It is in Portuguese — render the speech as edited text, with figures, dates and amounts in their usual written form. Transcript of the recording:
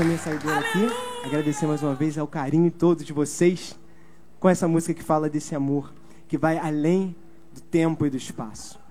essa minha saideira aqui. Agradecer mais uma vez ao carinho de todos de vocês com essa música que fala desse amor que vai além do tempo e do espaço.